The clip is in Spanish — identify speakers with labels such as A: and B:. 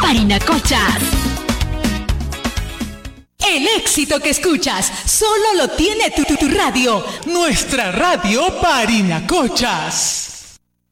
A: Parinacochas. El éxito que escuchas solo lo tiene tu radio.
B: Nuestra radio Parinacochas.